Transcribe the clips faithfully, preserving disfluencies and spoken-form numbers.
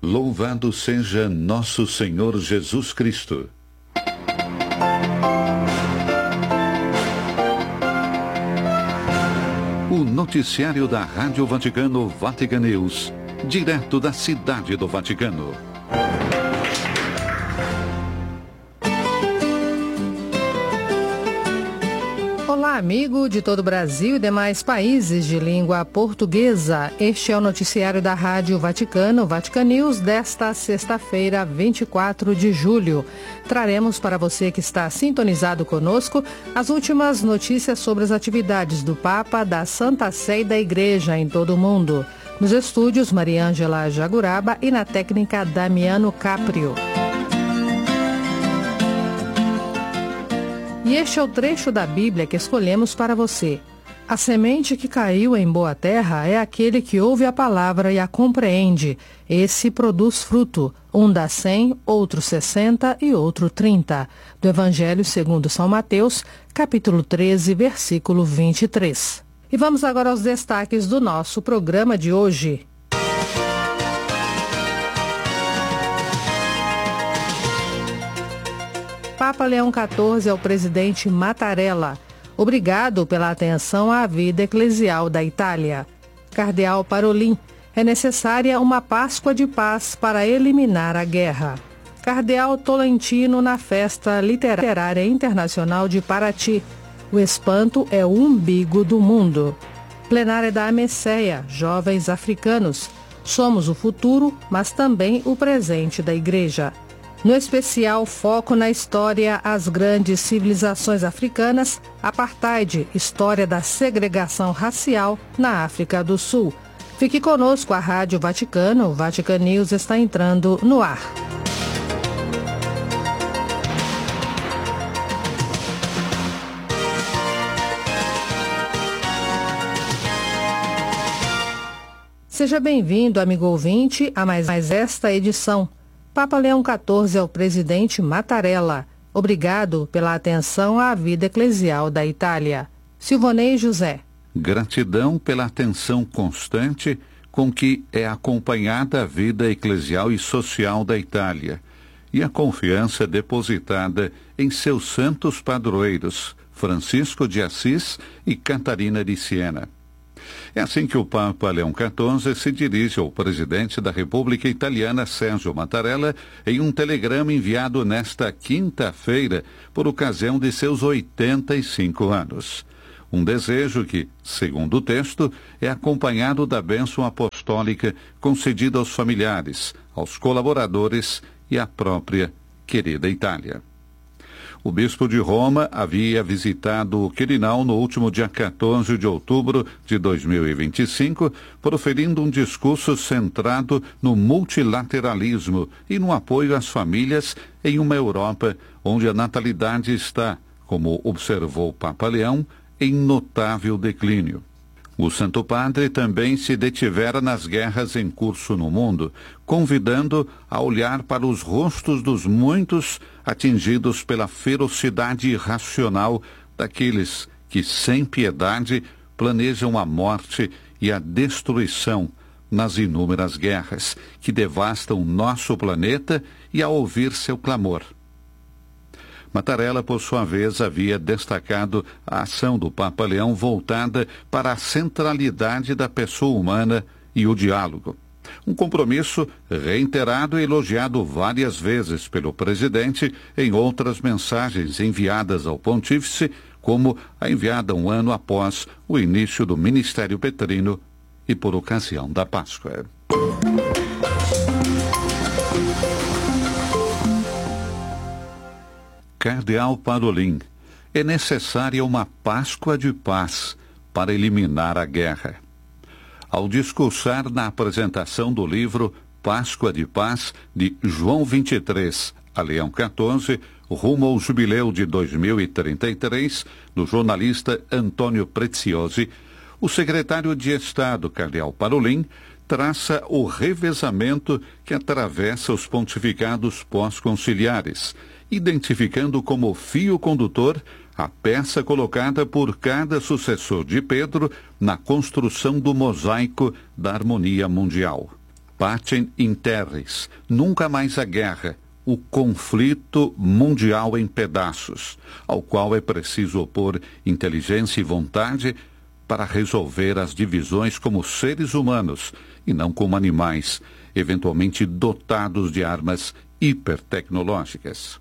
Louvado seja nosso Senhor Jesus Cristo. O noticiário da Rádio Vaticano Vatican News, direto da Cidade do Vaticano. Olá, amigo de todo o Brasil e demais países de língua portuguesa. Este é o noticiário da Rádio Vaticano, Vatican News, desta sexta-feira, vinte e quatro de julho. Traremos para você que está sintonizado conosco as últimas notícias sobre as atividades do Papa, da Santa Sé e da Igreja em todo o mundo. Nos estúdios, Mariângela Jaguraba e na técnica, Damiano Caprio. E este é o trecho da Bíblia que escolhemos para você. A semente que caiu em boa terra é aquele que ouve a palavra e a compreende. Esse produz fruto, um dá cem, outro sessenta e outro trinta. Do Evangelho segundo São Mateus, capítulo treze, versículo vinte e três. E vamos agora aos destaques do nosso programa de hoje. Papa Leão quatorze ao presidente Mattarella. Obrigado pela atenção à vida eclesial da Itália. Cardeal Parolin. É necessária uma Páscoa de paz para eliminar a guerra. Cardeal Tolentino na Festa Literária Internacional de Paraty. O espanto é o umbigo do mundo. Plenária da Amesseia. Jovens africanos. Somos o futuro, mas também o presente da Igreja. No especial, foco na história, as grandes civilizações africanas, apartheid, história da segregação racial na África do Sul. Fique conosco, a Rádio Vaticano, o Vatican News está entrando no ar. Seja bem-vindo, amigo ouvinte, a mais, mais esta edição. Papa Leão quatorze ao presidente Mattarella. Obrigado pela atenção à vida eclesial da Itália. Silvonei José. Gratidão pela atenção constante com que é acompanhada a vida eclesial e social da Itália e a confiança depositada em seus santos padroeiros, Francisco de Assis e Catarina de Siena. É assim que o Papa Leão quatorze se dirige ao presidente da República Italiana, Sérgio Mattarella, em um telegrama enviado nesta quinta-feira, por ocasião de seus oitenta e cinco anos. Um desejo que, segundo o texto, é acompanhado da bênção apostólica concedida aos familiares, aos colaboradores e à própria querida Itália. O bispo de Roma havia visitado o Quirinal no último dia quatorze de outubro de dois mil e vinte e cinco, proferindo um discurso centrado no multilateralismo e no apoio às famílias em uma Europa onde a natalidade está, como observou o Papa Leão, em notável declínio. O Santo Padre também se detivera nas guerras em curso no mundo, convidando a olhar para os rostos dos muitos atingidos pela ferocidade irracional daqueles que, sem piedade, planejam a morte e a destruição nas inúmeras guerras que devastam nosso planeta e a ouvir seu clamor. Mattarella, por sua vez, havia destacado a ação do Papa Leão voltada para a centralidade da pessoa humana e o diálogo. Um compromisso reiterado e elogiado várias vezes pelo presidente em outras mensagens enviadas ao pontífice, como a enviada um ano após o início do ministério petrino e por ocasião da Páscoa. Cardeal Parolin. É necessária uma Páscoa de paz para eliminar a guerra. Ao discursar na apresentação do livro Páscoa de Paz, de João vinte e três a Leão quatorze, rumo ao jubileu de dois mil e trinta e três, do jornalista Antônio Preziosi, o secretário de Estado, Cardeal Parolin, traça o revezamento que atravessa os pontificados pós-conciliares, identificando como fio condutor a peça colocada por cada sucessor de Pedro na construção do mosaico da harmonia mundial. Pacem in terris, nunca mais a guerra, o conflito mundial em pedaços, ao qual é preciso opor inteligência e vontade para resolver as divisões como seres humanos e não como animais, eventualmente dotados de armas hipertecnológicas.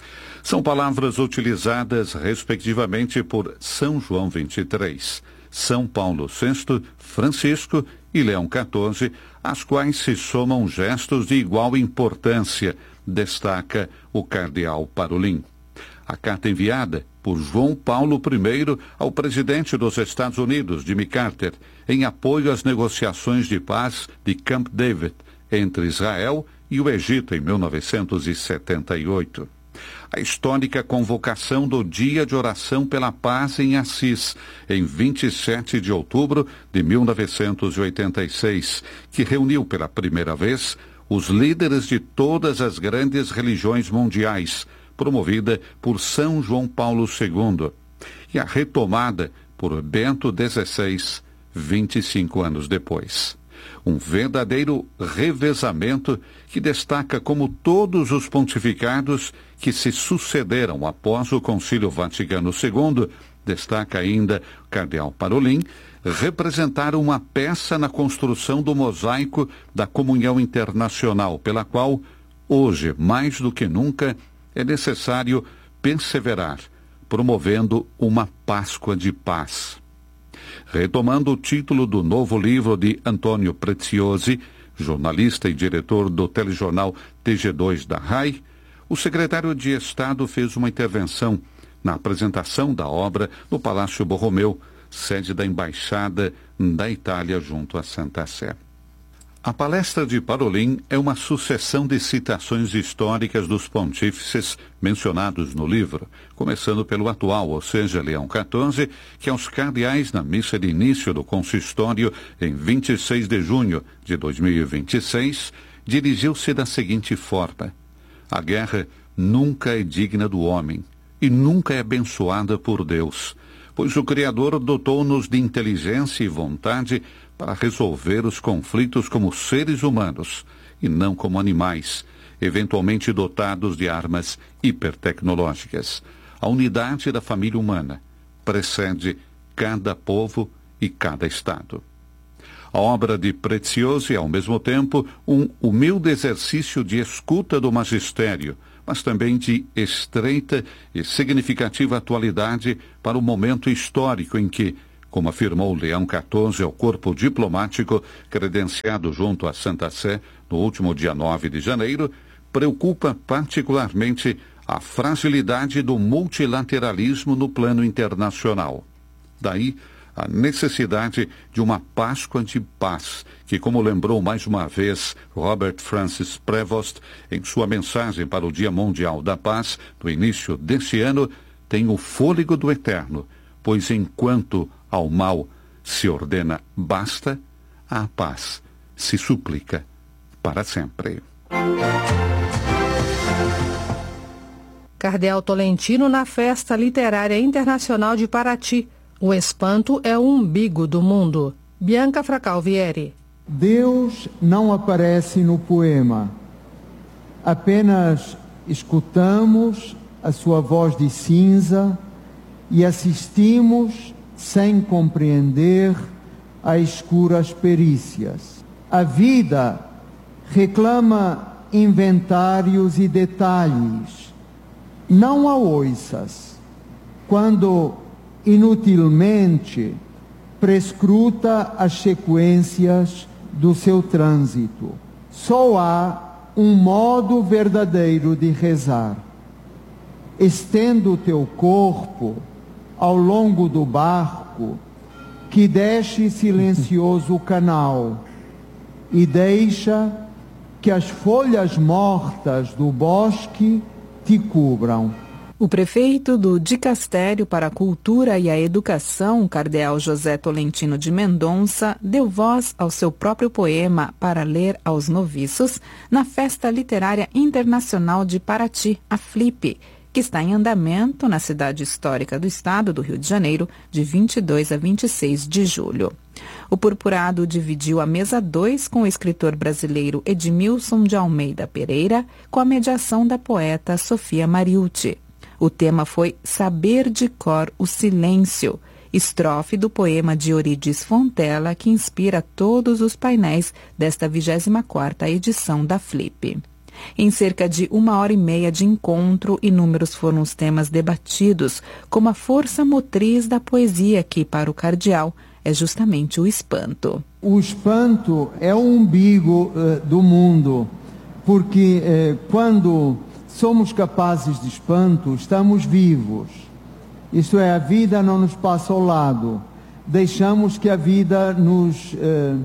São palavras utilizadas, respectivamente, por São João vinte e três, São Paulo sexto, Francisco e Leão quatorze, às quais se somam gestos de igual importância, destaca o cardeal Parolin. A carta enviada por João Paulo I ao presidente dos Estados Unidos, Jimmy Carter, em apoio às negociações de paz de Camp David entre Israel e o Egito em mil novecentos e setenta e oito. A histórica convocação do Dia de Oração pela Paz em Assis, em vinte e sete de outubro de mil novecentos e oitenta e seis, que reuniu pela primeira vez os líderes de todas as grandes religiões mundiais, promovida por São João Paulo segundo, e a retomada por Bento dezesseis, vinte e cinco anos depois. Um verdadeiro revezamento que destaca como todos os pontificados que se sucederam após o Concílio Vaticano segundo, destaca ainda o cardeal Parolin, representaram uma peça na construção do mosaico da comunhão internacional, pela qual, hoje, mais do que nunca, é necessário perseverar, promovendo uma Páscoa de paz. Retomando o título do novo livro de Antônio Preziosi, jornalista e diretor do telejornal T G dois da R A I, o secretário de Estado fez uma intervenção na apresentação da obra no Palácio Borromeu, sede da Embaixada da Itália junto à Santa Sé. A palestra de Parolin é uma sucessão de citações históricas dos pontífices mencionados no livro, começando pelo atual, ou seja, Leão quatorze, que aos cardeais na missa de início do consistório em vinte e seis de junho de dois mil e vinte e seis, dirigiu-se da seguinte forma: a guerra nunca é digna do homem e nunca é abençoada por Deus, pois o Criador dotou-nos de inteligência e vontade para resolver os conflitos como seres humanos e não como animais, eventualmente dotados de armas hipertecnológicas. A unidade da família humana precede cada povo e cada Estado. A obra de Preziosi é, ao mesmo tempo, um humilde exercício de escuta do magistério, mas também de estreita e significativa atualidade para o momento histórico em que, como afirmou Leão quatorze ao corpo diplomático credenciado junto à Santa Sé no último dia nove de janeiro, preocupa particularmente a fragilidade do multilateralismo no plano internacional. Daí, a necessidade de uma Páscoa de paz, que, como lembrou mais uma vez Robert Francis Prevost em sua mensagem para o Dia Mundial da Paz, no início deste ano, tem o fôlego do eterno, pois enquanto ao mal se ordena basta, à paz se suplica para sempre. Cardeal Tolentino na Festa Literária Internacional de Paraty. O espanto é o umbigo do mundo. Bianca Fracalvieri. Deus não aparece no poema. Apenas escutamos a sua voz de cinza e assistimos, sem compreender, a escuras perícias. A vida reclama inventários e detalhes. Não a ouças, quando inutilmente prescruta as sequências do seu trânsito. Só há um modo verdadeiro de rezar. Estenda o teu corpo ao longo do barco que desce silencioso o canal e deixa que as folhas mortas do bosque te cubram. O prefeito do Dicastério para a Cultura e a Educação, o cardeal José Tolentino de Mendonça, deu voz ao seu próprio poema para ler aos noviços na Festa Literária Internacional de Paraty, a Flip, que está em andamento na cidade histórica do estado do Rio de Janeiro, de vinte e dois a vinte e seis de julho. O Purpurado dividiu a mesa dois com o escritor brasileiro Edmilson de Almeida Pereira, com a mediação da poeta Sofia Mariucci. O tema foi Saber de Cor o Silêncio, estrofe do poema de Eurídice Fontella, que inspira todos os painéis desta vigésima quarta edição da Flip. Em cerca de uma hora e meia de encontro, inúmeros foram os temas debatidos, como a força motriz da poesia, que, para o cardeal, é justamente o espanto. O espanto é o umbigo uh, do mundo, porque uh, quando somos capazes de espanto, estamos vivos. Isto é, a vida não nos passa ao lado. Deixamos que a vida nos uh,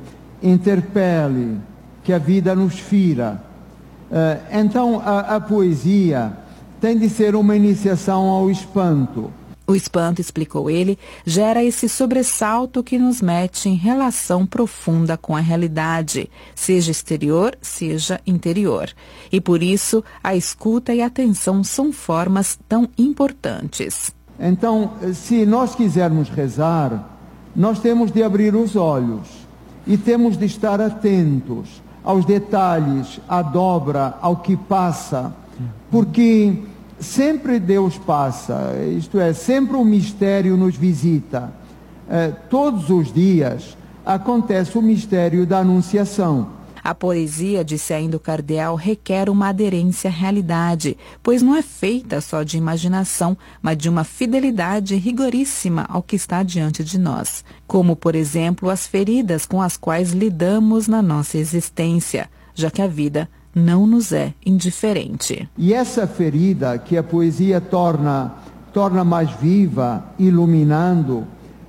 interpele, que a vida nos fira. Uh, então, a, a poesia tem de ser uma iniciação ao espanto. O espanto, explicou ele, gera esse sobressalto que nos mete em relação profunda com a realidade, seja exterior, seja interior. E por isso, a escuta e a atenção são formas tão importantes. Então, se nós quisermos rezar, nós temos de abrir os olhos e temos de estar atentos aos detalhes, à dobra, ao que passa, porque sempre Deus passa, isto é, sempre o mistério nos visita. Eh, todos os dias acontece o mistério da Anunciação. A poesia, disse ainda o cardeal, requer uma aderência à realidade, pois não é feita só de imaginação, mas de uma fidelidade rigoríssima ao que está diante de nós, como, por exemplo, as feridas com as quais lidamos na nossa existência, já que a vida não nos é indiferente. E essa ferida que a poesia torna, torna mais viva, iluminando,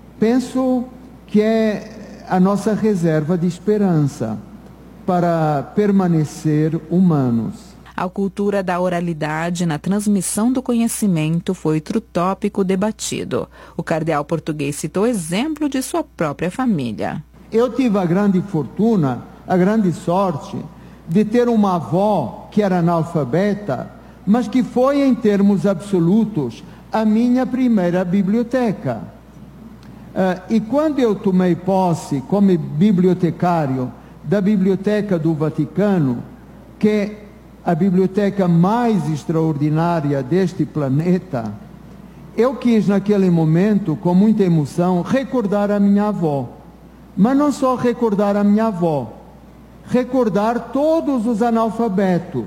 penso que é a nossa reserva de esperança para permanecer humanos. A cultura da oralidade na transmissão do conhecimento foi outro tópico debatido. O cardeal português citou exemplo de sua própria família. Eu tive a grande fortuna, a grande sorte, de ter uma avó que era analfabeta, mas que foi, em termos absolutos, a minha primeira biblioteca. Uh, e quando eu tomei posse como bibliotecário da Biblioteca do Vaticano, que é a biblioteca mais extraordinária deste planeta, eu quis naquele momento, com muita emoção, recordar a minha avó. Mas não só recordar a minha avó, recordar todos os analfabetos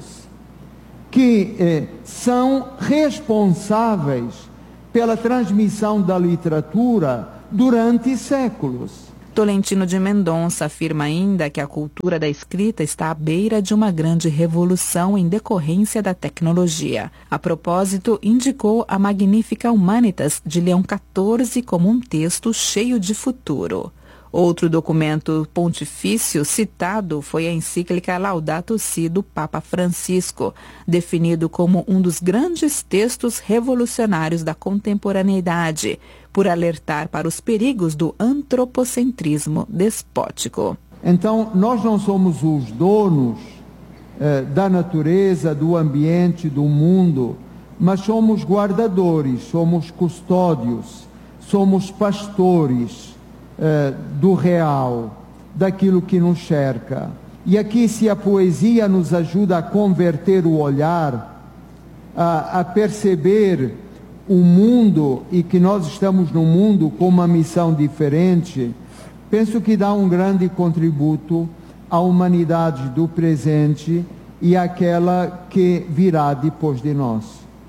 que eh, são responsáveis pela transmissão da literatura durante séculos. Tolentino de Mendonça afirma ainda que a cultura da escrita está à beira de uma grande revolução em decorrência da tecnologia. A propósito, indicou a Magnifica Humanitas de Leão quatorze como um texto cheio de futuro. Outro documento pontifício citado foi a encíclica Laudato Si do Papa Francisco, definido como um dos grandes textos revolucionários da contemporaneidade, por alertar para os perigos do antropocentrismo despótico. Então, nós não somos os donos eh, da natureza, do ambiente, do mundo, mas somos guardadores, somos custódios, somos pastores eh, do real, daquilo que nos cerca. E aqui, se a poesia nos ajuda a converter o olhar, a, a perceber o mundo e que nós estamos no mundo com uma missão diferente, penso que dá um grande contributo à humanidade do presente e àquela que virá depois de nós.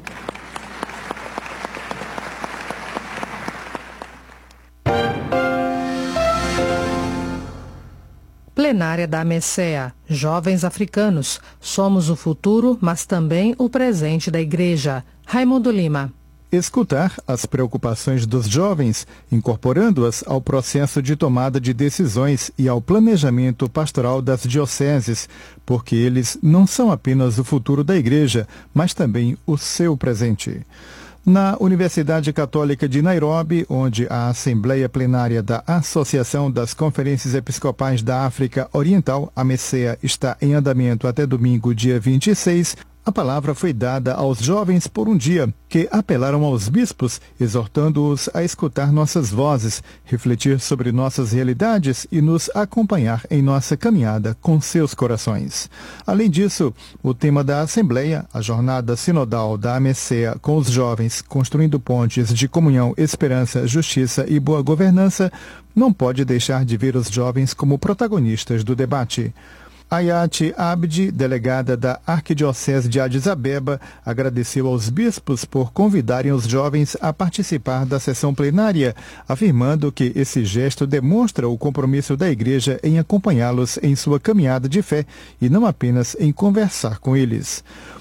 Plenária da Messea. Jovens africanos. Somos o futuro, mas também o presente da Igreja. Raimundo Lima. Escutar as preocupações dos jovens, incorporando-as ao processo de tomada de decisões e ao planejamento pastoral das dioceses, porque eles não são apenas o futuro da Igreja, mas também o seu presente. Na Universidade Católica de Nairobi, onde a Assembleia Plenária da Associação das Conferências Episcopais da África Oriental, a Messea, está em andamento até domingo, dia vinte e seis, a palavra foi dada aos jovens por um dia, que apelaram aos bispos, exortando-os a escutar nossas vozes, refletir sobre nossas realidades e nos acompanhar em nossa caminhada com seus corações. Além disso, o tema da Assembleia, a jornada sinodal da AMECEA com os jovens, construindo pontes de comunhão, esperança, justiça e boa governança, não pode deixar de ver os jovens como protagonistas do debate. Ayat Abdi, delegada da Arquidiocese de Addis Abeba, agradeceu aos bispos por convidarem os jovens a participar da sessão plenária, afirmando que esse gesto demonstra o compromisso da Igreja em acompanhá-los em sua caminhada de fé e não apenas em conversar com eles.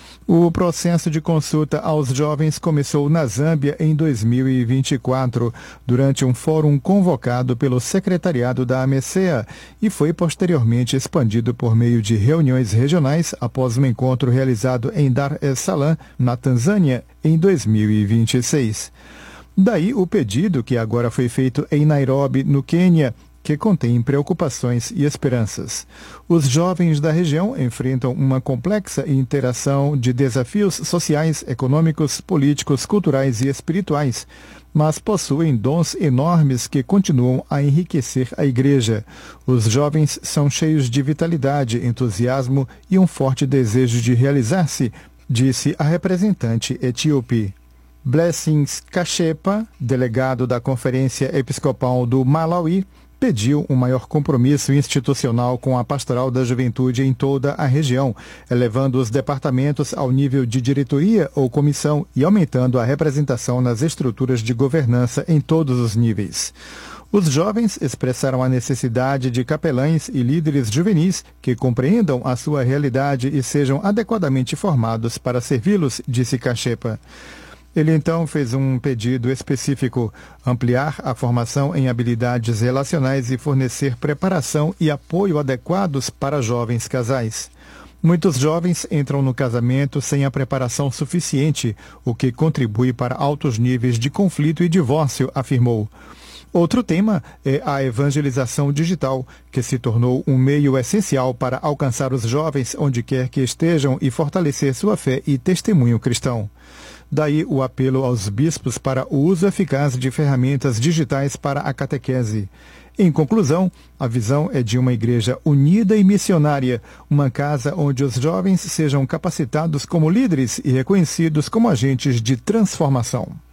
O processo de consulta aos jovens começou na Zâmbia em dois mil e vinte e quatro, durante um fórum convocado pelo secretariado da AMECEA e foi posteriormente expandido por meio de reuniões regionais após um encontro realizado em Dar es Salaam, na Tanzânia, em dois mil e vinte e seis. Daí o pedido que agora foi feito em Nairobi, no Quênia, que contém preocupações e esperanças. Os jovens da região enfrentam uma complexa interação de desafios sociais, econômicos, políticos, culturais e espirituais, mas possuem dons enormes que continuam a enriquecer a Igreja. Os jovens são cheios de vitalidade, entusiasmo e um forte desejo de realizar-se, disse a representante etíope. Blessings Kashepa, delegado da Conferência Episcopal do Malawi, pediu um maior compromisso institucional com a pastoral da juventude em toda a região, elevando os departamentos ao nível de diretoria ou comissão e aumentando a representação nas estruturas de governança em todos os níveis. Os jovens expressaram a necessidade de capelães e líderes juvenis que compreendam a sua realidade e sejam adequadamente formados para servi-los, disse Kashepa. Ele então fez um pedido específico: ampliar a formação em habilidades relacionais e fornecer preparação e apoio adequados para jovens casais. Muitos jovens entram no casamento sem a preparação suficiente, o que contribui para altos níveis de conflito e divórcio, afirmou. Outro tema é a evangelização digital, que se tornou um meio essencial para alcançar os jovens onde quer que estejam e fortalecer sua fé e testemunho cristão. Daí o apelo aos bispos para o uso eficaz de ferramentas digitais para a catequese. Em conclusão, a visão é de uma igreja unida e missionária, uma casa onde os jovens sejam capacitados como líderes e reconhecidos como agentes de transformação.